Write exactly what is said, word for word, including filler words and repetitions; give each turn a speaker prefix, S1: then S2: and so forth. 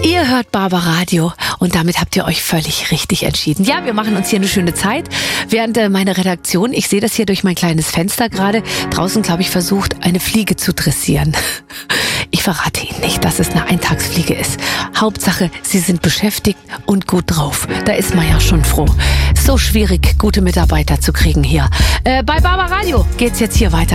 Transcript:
S1: Ihr hört Barbaradio und damit habt ihr euch völlig richtig entschieden. Ja, wir machen uns hier eine schöne Zeit, während äh, meine Redaktion, ich sehe das hier durch mein kleines Fenster gerade, draußen, glaube ich, versucht, eine Fliege zu dressieren. Ich verrate Ihnen nicht, dass es eine Eintagsfliege ist. Hauptsache, Sie sind beschäftigt und gut drauf. Da ist man ja schon froh. So schwierig, gute Mitarbeiter zu kriegen hier. Äh, bei Barbaradio geht's jetzt hier weiter.